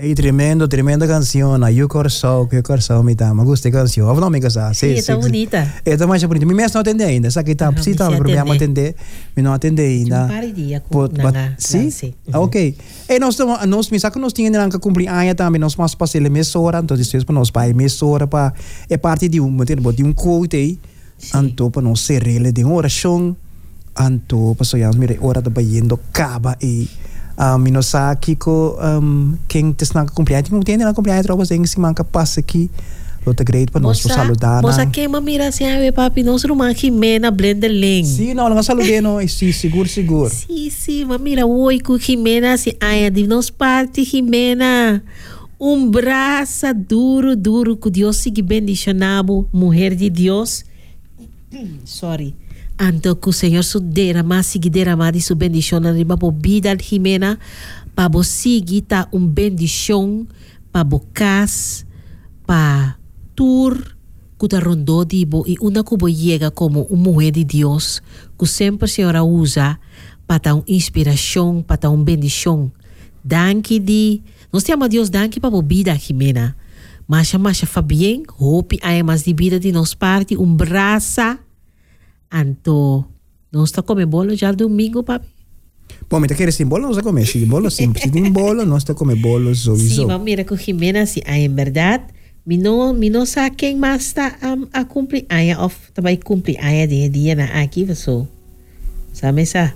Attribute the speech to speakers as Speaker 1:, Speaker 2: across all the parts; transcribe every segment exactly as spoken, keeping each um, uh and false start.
Speaker 1: E tremendo, tremenda canción. Aí o coração, que o coração me dá. Mas gostei da canção. Ou não me casar.
Speaker 2: Sim, é tão bonita.
Speaker 1: É tão mais bonita. Me mesmo não atender ainda. Sabe que tá, se tá problema atender, me não atender ainda.
Speaker 2: Um par de dias com nanga.
Speaker 1: Sim? Ok. E nós estamos, nós me sabe que nós tínhamos que cumprir anos também. Nós vamos passar a mesa hora, então depois para nós pai mesa hora para é parte de um, de um quote aí. Então para nós ser ele de uma oração. Então para sonhar mire hora da bayendo caba e Um, não sabe que um, quem está na compreensão, não tem na compreensão, trouxe em cima que passa aqui, outra grade para nós saludar.
Speaker 2: Moça quem me mira assim, ai papi, nós não aqui Jimena blender link.
Speaker 1: Sim, não, não saludei não, sim, seguro, seguro.
Speaker 2: Sim, sim, mas mira, oi com Jimena assim, ai, de nós parte Jimena, um braço duro, duro que Deus siga bendicionado, mulher de Deus. Sorry. Anto que o Senhor su derramar, siga derramar de sua bendição na riba por vida de Jimena, para você seguir tá um bendição para bocas, para tour, que tá rondou de bo e uma que chega como uma mulher de Deus, que sempre a senhora usa para dar uma inspiração, para dar uma bendição. Danke de, nós temos a Deus danke para a vida Jimena, mas mas fa bem, hope aí mais de vida de nós parte um braço. Anto, nós está comendo bolo já domingo, papi?
Speaker 1: Bom, me tá querendo sim bolo, nós está comendo sim bolo, sim, se tem bolo, nós está comendo bolo, sowieso.
Speaker 2: Sim, mas mira com Jimena, sim, aí em verdade, mi não, mi não sabe quem mais está um, a cumprir, aí of, também cumprir, aí de dia na aqui, so, sabe essa?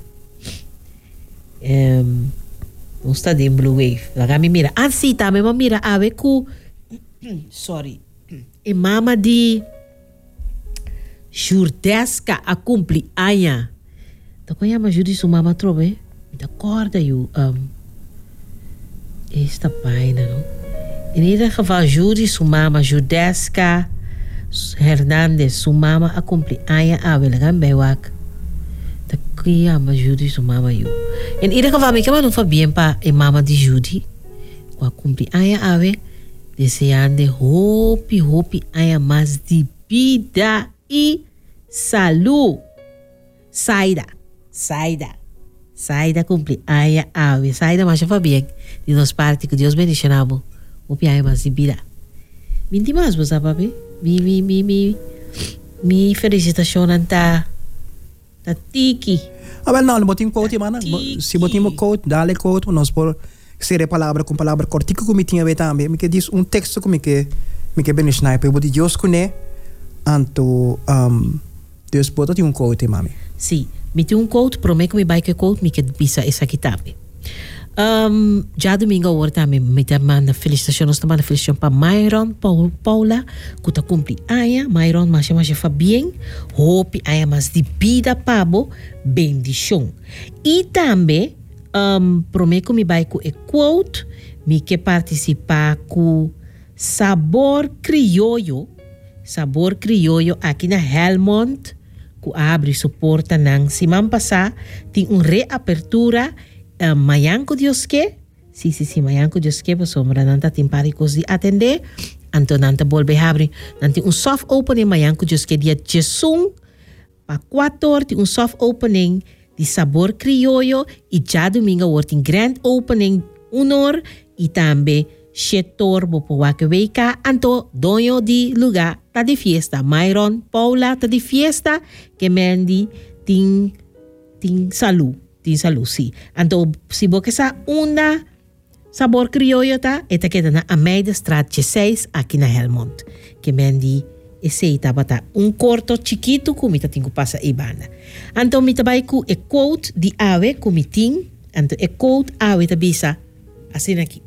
Speaker 2: Um, nós está de Blue Wave, lá me mira, ah, sim, também, mas mira, a ver com, sorry, e mama de Jurdesca a cumprir aia. Então quando eu ajudo isso mama trobe, me acorda eu um esta página, não? E nida que vai ajuda isso mama Jurdesca Hernandes, su mama a cumprir aia a vela gambewak. Então quando eu ajudo isso mama eu. E nida que vai me chamar não fa bem pa e mama de Judy, a cumprir aia a ve deseando hope hope aia mais de vida e saúde. Saida, saida, saida cumprir aia ave, saida mas já foi bem. De nós parte que Deus bendicionamos. O piai mais de vida. Minti mais você papi? Mi mi mi mi mi felicitação anta ta tiki.
Speaker 1: Ah, well, não, botin quote mana. Se botin mo quote, dale quote, nós por ser palavra com palavra cortica como tinha ver também. Me que diz um texto como que me que bem sniper, botin Deus cune. Anto um Deus pode ter um quote, mami.
Speaker 2: Sim, me tem um quote, prometo que me vai que quote, me que bisa essa aqui também. Um, já domingo agora também me tem uma felicitação, nós temos uma felicitação para Myron Paula, que está cumprir aia, Myron mas chama já bem, hope aia mas de vida pabo, bendição. E também um, prometo que me vai que quote, me que participar com sabor criollo. Sabor criollo aqui na Helmont, que abre suporta nang semana passada, tem uma reapertura, uh, mayanko Dios que, sim, sim, sim, mayanko Dios que, por sombra, nanta tem paricos de atender, então nanta volve a abrir, nanta um soft opening, mayanko Dios que dia jesum, para quatro, tem um soft opening de sabor criollo, e já domingo tem grand opening, honor, e também setor bopo wake weika anto doño di lugar ta de fiesta Myron Paula ta de fiesta que mendi ting ting salud ting salud si anto si bo que sa una sabor criollo ta eta queda na Ameida Straat seis aqui na Helmont que mendi esse tabata um corto chiquito kumita tingu pasa ibana anto mita bai ku e quote di ave kumiting anto e quote ave ta bisa assim aqui.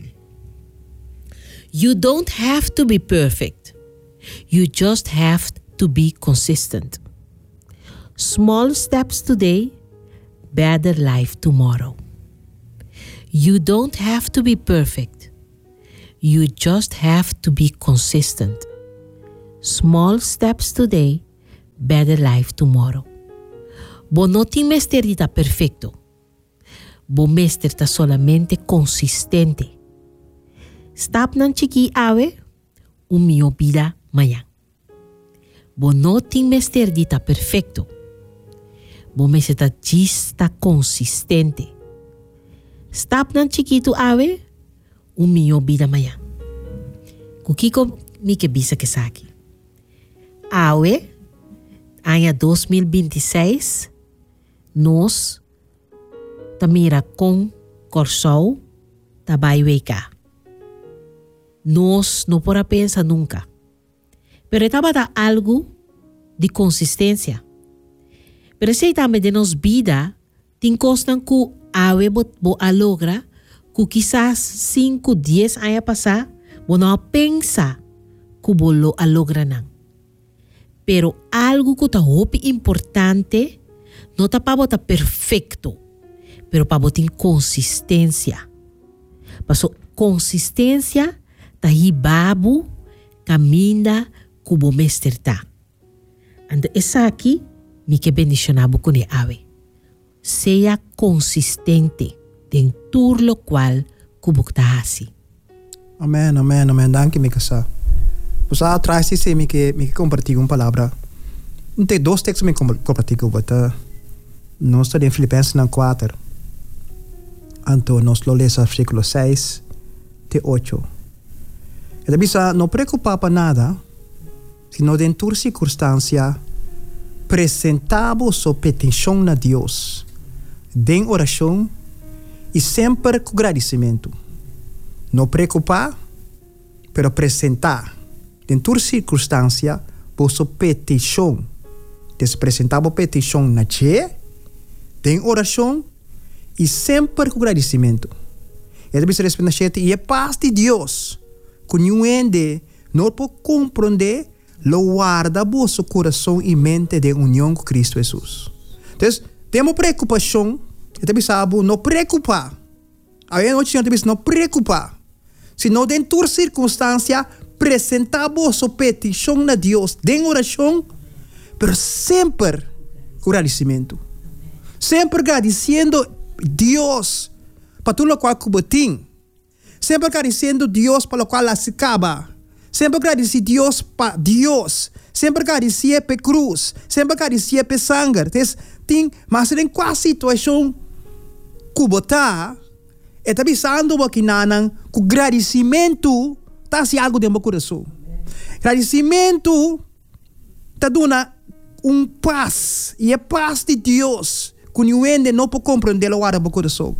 Speaker 2: You don't have to be perfect. You just have to be consistent. Small steps today, better life tomorrow. You don't have to be perfect. You just have to be consistent. Small steps today, better life tomorrow. Bo no ti mester está perfecto. Bo mester está solamente consistente. Stap nan chiki awe, um mio vida maya. Bo no tin mester dita perfecto. Bo me seta gista consistente. Stap nan chiquito awe, um milhão vida amanhã. O que me que bisa que saque? Aue, ano dois mil e vinte e seis, nós tamira com Corsol, tabai cá. Nós não podemos pensar nunca. Pero estava da algo de consistência. Pero se também de nos vida, tem coisas que awe bo, bo a logra, que quizás cinco, dez anos passar, bo não pensa que bo lo a logra não. Pero algo que tá hope importante, não tá para botar perfeito, pero para botar consistência. Passo consistência tá hibabu caminha kubo mesterta. Anda essa aqui me que bendicionabo com ave. Seja consistente em tudo lo qual kubo tá assim.
Speaker 1: Amém, amém, amém. Danke, me casa. Pues atrás se me que me que compartilhar uma palavra. Não tem dois textos me compartilhar com você. Nós estamos em Filipenses quatro. Então nós lo lemos versículo seis até oito. E daí bisa não preocupar para nada, sino dentro de circunstância apresentamos sua petição a Deus, em oração e sempre com agradecimento. Não preocupar, pero apresentar dentro de circunstância sua petição. Apresentamos petição na Che, em oração e sempre com agradecimento. E daí bisa responder e a paz de Deus que ninguém não pode compreender, lo guarda vosso coração e mente de união com Cristo Jesus. Então, temos preocupação, e também sabe, não preocupar. Aí não tinha também não preocupar. Se não dentro de circunstância, apresentar vossa petição a Deus, em oração, mas sempre com agradecimento. Sempre agradecendo Deus para tudo o qual cubatim. Sempre agradecendo Deus para o qual ela se acaba. Sempre agradecer Deus para Deus. Sempre agradecer para cruz. Sempre agradecer para sangue. Tem, mas em quase situação que botar, é também pensando aqui nanan, que agradecimento está se algo dentro do coração. Agradecimento está dando um paz. E a paz de Deus que ninguém não pode compreender o ar do coração.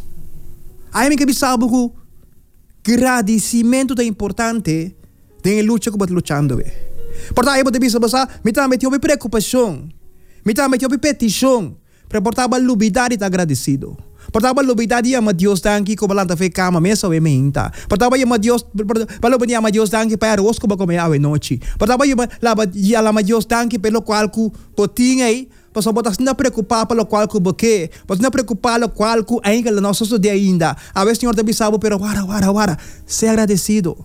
Speaker 1: Aí me que pensava que agradecimento é importante em luta que você está lutando. Portanto, aí você pensa, me está metendo preocupação, me está metendo petição, para portar a lubidade e agradecido. Portanto, a lubidade é uma Deus danke que balanta fe cama mesa ou emenda. Portanto, é uma Deus, para lubidade é uma Deus danke para arroz que comer a noite. Portanto, é uma Deus danke pelo qual que botinha aí. Mas você não preocupar pelo qual que você você não preocupar pelo qual que ainda não sou de ainda. A vezes o Senhor também sabe, pero wara wara wara, ser agradecido.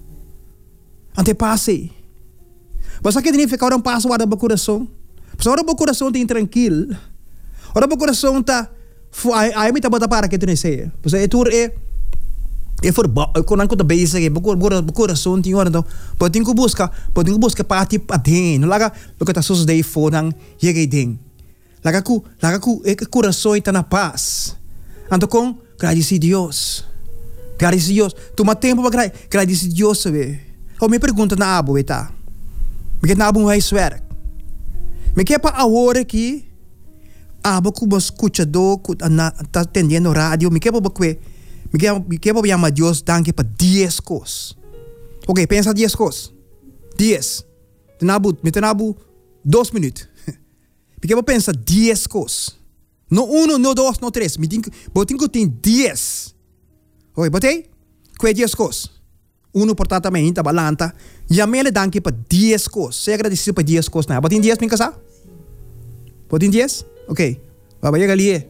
Speaker 1: Antepasse. Você que tem que ficar um passo para o coração. Porque ora o coração tem tranquilo. Ora o coração está aí me tá bota para que tu não sei. Você é tur é é for quando eu tô bem isso aqui, o coração tem hora então, pode ter que buscar, pode ter que buscar parte para dentro, lá que está suas daí fora, chega dentro. Lá que lá que o coração está na paz. Então com agradecer Deus, agradecer Deus. Toma tempo para agradecer Deus, sabe? Ou me pergunta na abo, tá? Me na abo vai swer. Me quer para a hora aqui, abo que você escuchador, que está atendendo rádio, me quer para que Me quero chamar Deus danke para dez coisas. Ok, pensa dez coisas. dez. Tenabu, me tenabu dois minutos. Me quero pensar dez coisas. Não um, não dois, não três. Me tenho que ter dez. Ok, botei? Que dez coisas. Um portanto também, tá balanta. Chamei-lhe danke para dez coisas. Você agradecido para dez coisas, não? Botei dez, me casar? Botei dez? Ok. Vai chegar ali.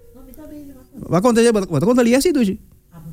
Speaker 1: Vai contar, vai contar ali assim, Duji.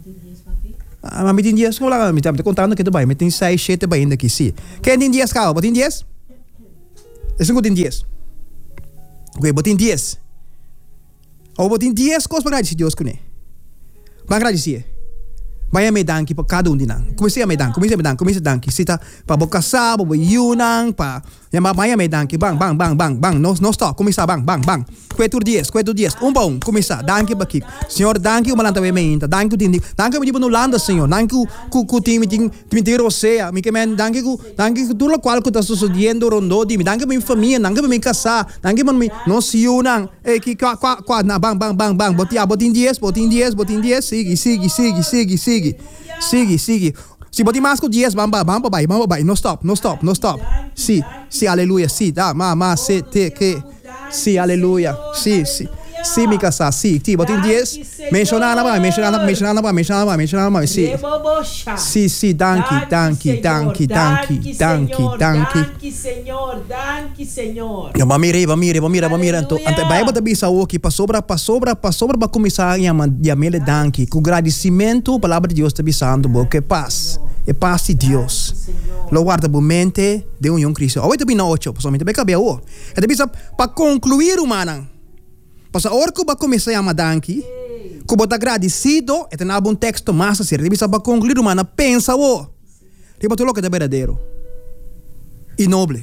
Speaker 1: Ah, mas me tem dias que eu lá, me tá contando que tu vai, me tem seis, sete bem ainda aqui, sim. Quem tem dias cá, botem dias? Esse não tem dias. Ok, botem dias. Ou botem dias coisas para agradecer Deus com ele. Para agradecer. Vai me danki para cada um de nós. Comecei a me danki, comecei a me danki, comecei a danki. Sita para boca sabo, para yunang, para ya vai me danki, bang bang bang bang bang. No no stop, começa bang bang bang. Quatro dias, quatro dias. Um bom, começa. Danki para aqui. Senhor, danki o malanta me inta. Danki o dindi. Danki o tipo no landa, Senhor. Danki o cu cu time ting time tiro osea. Me que men danki o danki o tudo qual que está sucedendo rondo di. Me danki minha família, danki minha casa, danki me no se yunang. Eh que qua qua qua na bang bang bang bang. Botia botin dias, botin dias, botin dias. Sigue, sigue, sigue, sigue, sigue. Sigue, sigue. Si botin mais com dias, bamba, bamba, vai, bamba, vai. No stop, no stop, no stop. Si, si, aleluia, si, da, ma, ma, se, te, que. Si, aleluia. Si, si. Si, mi casa, si. Ti, botin dias. Mencionar na vai, mencionar na, mencionar na vai, mencionar na vai, mencionar na vai, si. Si, si, danki, danki, danki, danki, danki, danki.
Speaker 3: Danki, Senhor, danki, Senhor.
Speaker 1: Ya, mamire, mamire, mamire, mamire. Ante, ante, vai botar bisa aqui, para sobra, para sobra, para sobra, para começar a me mele danki. Com agradecimento, a palavra de Deus está bisando, porque paz. É paz de Deus. Lo guarda por mente de união Cristo. Hoje também não ocho, pessoalmente bem cabelo. Oh, é também para concluir o manang. Para a hora que vai começar a madanki, que vai agradecido, é ter um texto massa ser. Também para concluir o manang, pensa o. Tipo tudo que é verdadeiro e nobre,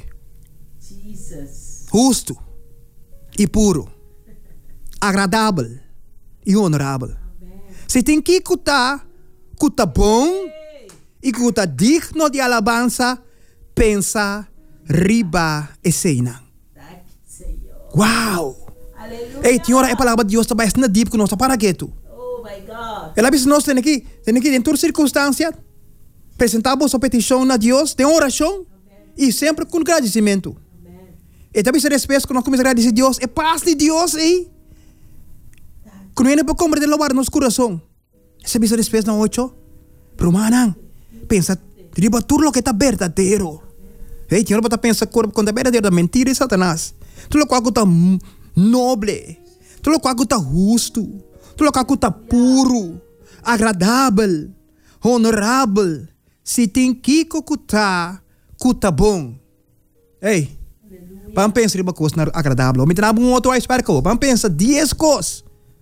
Speaker 1: justo e puro, agradável e honorável. Se tem que escutar, escuta bom e escuta digno de alabança, pensa, riba e cena. Uau! Ei, senhora, é a palavra de Deus também na deep que nós para que tu.
Speaker 3: Oh my God.
Speaker 1: Ela disse nós tem aqui, tem aqui em toda circunstância, apresentamos a petição a Deus, tem oração e sempre com agradecimento. E também se respeito que nós começamos a agradecer a Deus, é paz de Deus aí. Que não é para compreender o nosso coração. Esse é respeito não oito. Pero manang, pensa, riba tudo que está verdadeiro. Ei, senhora, para pensar quando é verdadeiro, mentira e Satanás. Tudo que está nobre, tudo que está justo, tudo que está puro, agradável, honorável. Se tem que escutar, escuta bom. Ei, vamos pensar em uma coisa agradável. Me trago um outro aspecto. Vamos pensar dez coisas.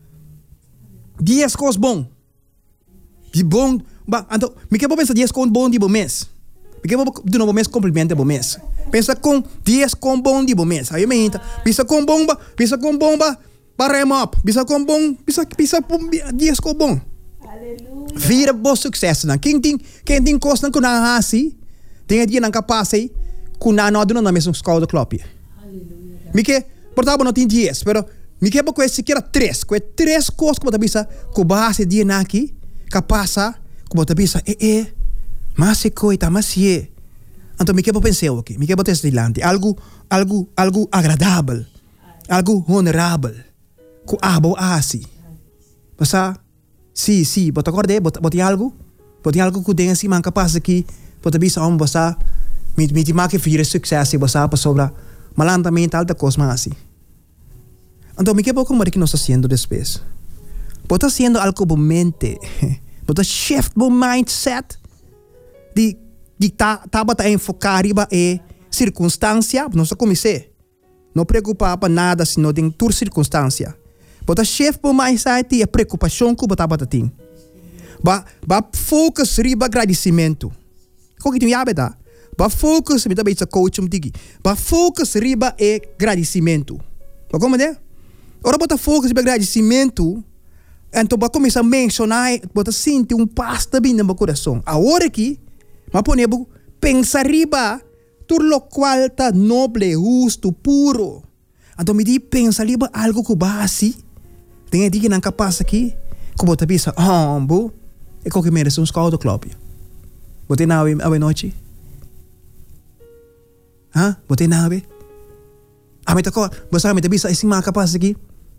Speaker 1: dez coisas bom. De bom. Então, me quer pensar dez coisas bom de bom mês. Me quer de novo mês cumprimento de bom mês. Pensa com dez com bom de bom mês. Aí me entra. Pensa com bomba, pensa com bomba, para rem up. Pensa com bom, pensa pensa com dez com bom.
Speaker 3: Aleluia.
Speaker 1: Vira bom sucesso não. Quem tem quem tem coisa não na assim, tem dia não capaz aí, com na não na mesma escola do clube.
Speaker 3: Aleluia.
Speaker 1: Me quer, portanto não tem dez, pero me quer para esse que era três, com três coisas que você pensa, com base dia na aqui, capaz, que você pensa, eh eh, mas se coita, mas se é. Então me quer para pensar aqui, me quer para testar dilante, algo, algo, algo agradável, algo honorável, com abo assim. Basta, sim, sim, bota acordei, bota, bota algo, bota algo que tem assim, man capaz aqui, bota bisa om basta, me me te make vir sucesso, basta para sobra, malandamente alta coisa mas assim. Então me quer para como é que nós fazendo depois. Bota sendo algo bom mente, bota shift bom mindset, de de tá tá bota enfocar riba é circunstância, não só comecei. Não preocupar para nada se não tem tur circunstância. Bota shift bom mindset e a preocupação que bota bota tem. Ba ba focus riba agradecimento. Como que tu ia beta? Ba focus me também essa coach um tigi. Ba focus riba é agradecimento. Ba como é? Ora bota focus riba agradecimento. Então ba começar a mencionar, bota sentir um paz também no meu coração. A hora que mas ponebo pensar riba tudo lo qual tá noble, justo, puro. Então me di pensa riba algo que base. Tem que não capaz aqui. Que bota bisa, ah, bu, é que merece um scout do clube. Botei na ave noite. Hã? Botei na ave. Ah, me tá co, você me tá bisa esse mais capaz aqui.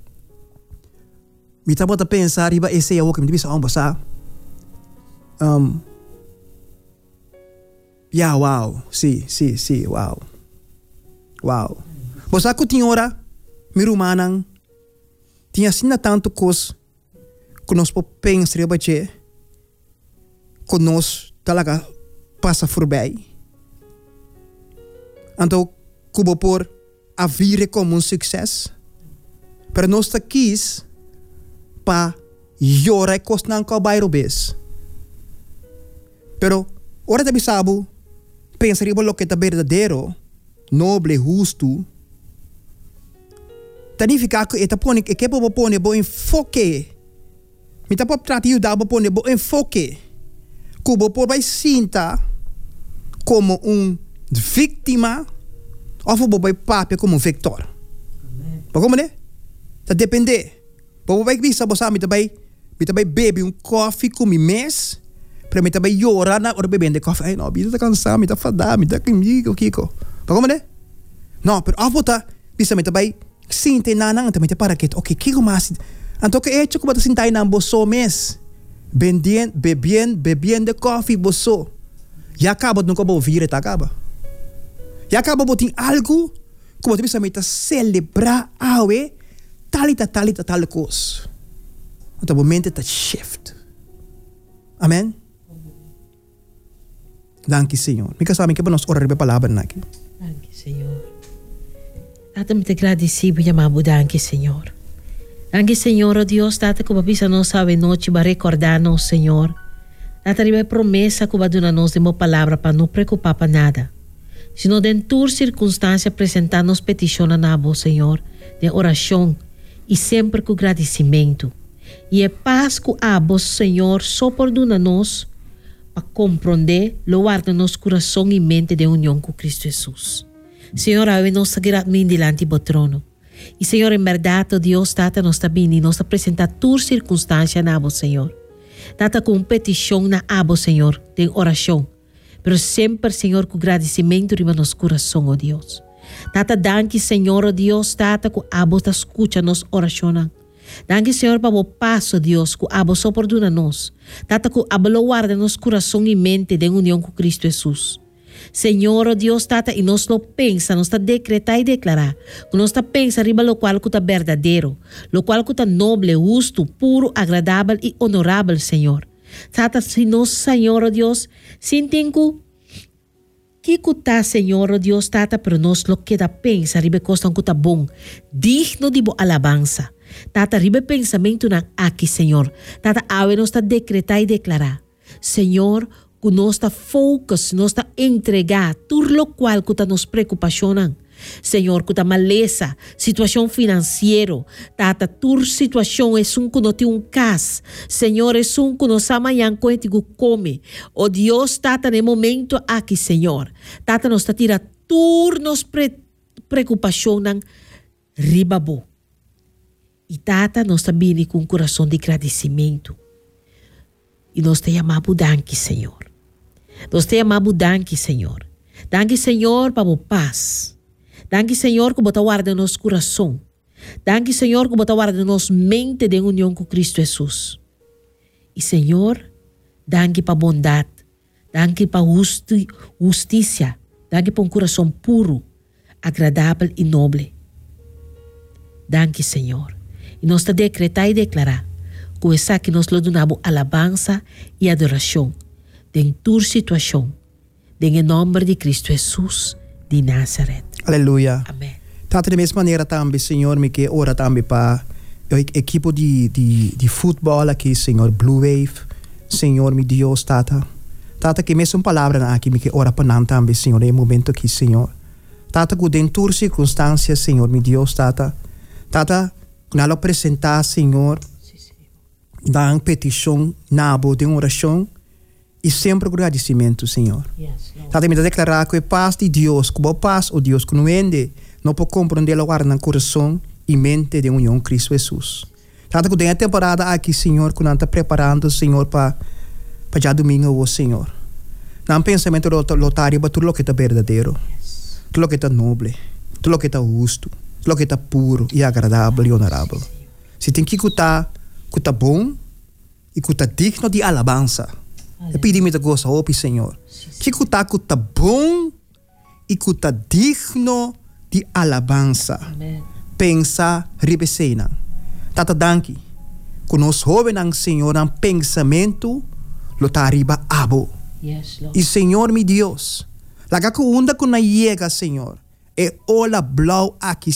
Speaker 1: Me tá bota pensar riba esse é o que me bisa, ah, basta. Um Yeah, wow. Sim, sim, sim, wow. Wow. Você que tinha hora, meu manang, tinha assim tanto coisa que nós podemos pensar sobre que nós talaga passa por bem. Então, como por a vir como um sucesso, para nós tá quis para llorar coisa não que vai robes. Pero, ora tabi sabu, pensa riba lo que está verdadeiro, noble, justo. Tanifica que eta pone que po pone bo enfoque. Mi ta pop trati da bo pone bo enfoque. Kubo por vai sinta como um vítima ou bo vai pape como um vector. Pa como né? Tá depende. Bo vai visa bo sa mi ta vai mi ta vai bebe um coffee com mi mes. Para mi ta vai llorar na ora bebendo coffee. Ai no, mi ta cansado, mi ta fada, mi ta kiko kiko. Pa como né? No, pero a bota bisa mi ta vai sinte nanang ta mi ta para que okay, kiko mas. Anto que hecho como ta sintai na boso mes. Bendien, bebien, bebiendo coffee boso. Ya acaba nunca bo vire ta acaba. Ya acaba botin algo como te bisa mi ta celebrar awe talita talita tal cos. Ata momento ta shift. Amen. Danke Senhor. Me kasama que nos orar be palavra naki.
Speaker 2: Danke Senhor. Tata me te agradecido chamamos danke Senhor. Danke Senhor, oh Deus, tata como bisa não sabe noite para recordar-nos Senhor. Tata ribe promessa que vai dar-nos de uma palavra para não preocupar para nada. Sino dentro de circunstância apresentar-nos petição a nabo Senhor, de oração e sempre com agradecimento. E é paz que abo Senhor só por nos para compreender, louvar de nosso coração e mente de união com Cristo Jesus. Senhor, ave nos sagrat min dilante do trono. E Senhor, em verdade, Deus tata nos está bem e nos apresenta toda circunstância na abo, Senhor. Tata com petição na abo, Senhor, de oração. Pero sempre, Senhor, com agradecimento riba nos coração, oh Deus. Tata, danke, Senhor, oh Deus, tata com abo ta escucha nos oração. Danke, Senhor, para o passo, Deus, que abo só perdona nos. Tata com abo louvar de nos coração e mente de união com Cristo Jesus. Senhor, oh Deus, tata, e nós lo pensa, nós está decretar e declarar, que nós está pensa riba lo qual que está verdadeiro, lo qual que está noble, justo, puro, agradável e honorável, Senhor. Tata, se nós, Senhor, oh Deus, sentem que que está, Senhor, oh Deus, tata, pero nós lo que está pensa riba costa que está bom, digno de boa alabança. Tata, riba pensamento na aqui, Senhor. Tata, ave nós está decretar e declarar, Senhor, que nós está focus, nós está entregar tudo lo qual que está nos preocupacionando. Senhor, que está maleza, situação financeira, tata, tur situação é um que não tem um caso. Senhor, é um que nós amanhã contigo come. Oh Deus, tata, no momento aqui, Senhor, tata, nós está tira tur nos pre, preocupacionam ribabo. E tata, nós está vindo com um coração de agradecimento. E nós te chamamos danke, Senhor. Nós te chamamos danke, Senhor. Danke, Senhor, para a paz. Danke, Senhor, que você guarda nosso coração. Danke, Senhor, que você guarda nossa mente de união com Cristo Jesus. E, Senhor, danke para a bondade. Danke para a justi justiça. Danke para um coração puro, agradável e nobre. Danke, Senhor. E nós te decretar e declarar que essa que nós lhe donamos alabança e adoração em toda situação, em nome de Cristo Jesus de Nazaré.
Speaker 1: Aleluia.
Speaker 2: Amém.
Speaker 1: Tata, de mesma maneira também, Senhor, me que ora também para o equipe de, de, de futebol aqui, Senhor, Blue Wave, Senhor, meu Deus, Tata. Tata, que mesmo palavra aqui, me que ora para nós também, Senhor, em momento aqui, Senhor. Tata, que dentro de circunstâncias, Senhor, meu Deus, Tata. Tata, que nós apresentar, Senhor, dar uma petição, nabo, de uma oração, e sempre com agradecimento, Senhor.
Speaker 2: Yes,
Speaker 1: Tata, me declarar que a paz de Deus, que a paz, o Deus que não ende, não pode compreender o no coração e mente de união com Cristo Jesus. Tata, que tem a temporada aqui, Senhor, que nós estamos preparando, Senhor, para para já domingo, o Senhor. Não pensamento lotário para tudo o que é verdadeiro, tudo o que é nobre, tudo o que é justo, tudo o que é puro e agradável e honorável. Se tem que escutar, que está bom e que está digno de alabança. Eu pedi muita coisa, ó, Senhor. Que está que está bom e que está digno de alabança.
Speaker 2: Amém.
Speaker 1: Pensa, ribecena. Tata, danke. Que nós jovens, Senhor, um pensamento, lo tá arriba abo.
Speaker 2: Yes, Lord.
Speaker 1: E, Senhor, meu Deus, laga que onda que na chega, Senhor, é ola blau aqui,